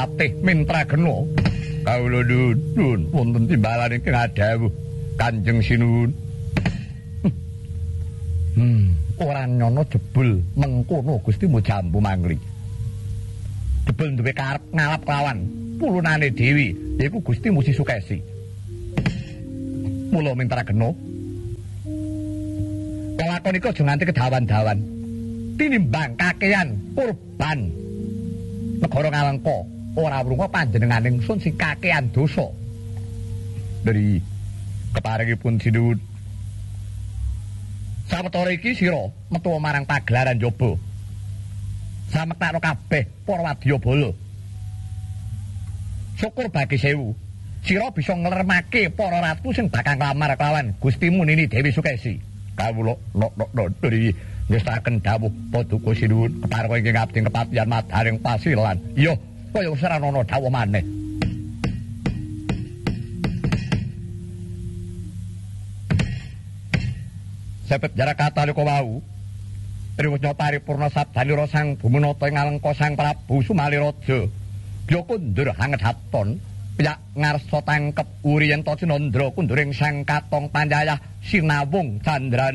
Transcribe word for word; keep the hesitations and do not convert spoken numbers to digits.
Patih Mintragena. Kawula nuwun wonten timbalan ingkang adhawuh Kanjeng Sinuwun. Hmm, ora nyono jebul mengkono Gusti Mujambu Mangli. Jebul duwe karep ngalap lawan pulunane Dewi, yaiku Gusti Musi Sukesi. Mula Mintragena kelakon iku aja nganti kedawan-dawan. Tinimbang kakean kurban negara Ngalengka ora wrunga panjenenganing sun sing kakean dosa. Dari keparingipun Sinuwun sawetara iki sira metu marang pagelaran njaba. Samektakno kabeh para wadyabala. Syukur bagi sewu, sira bisa nglermake para ratu sing bakal nglamar kelawan Gustimu Nini Dewi Sukesi. Kawula nok nok nok dari ngestaken dawuh Paduka Sinuwun kepareng ingkang abdi kepatihan madaring pasilan. Iya, kaya ora ana dawuh maneh. Sepet jarak kata liko wau Triwusnya paripurna sabdanira sang Bumenata ing Ngalengka sang Prabu Sumaliraja ya kundur hanget haton piyak ngarsa tangkep uri yen ta Cinandra kunduring sang Katong Panjayah sinawung candrané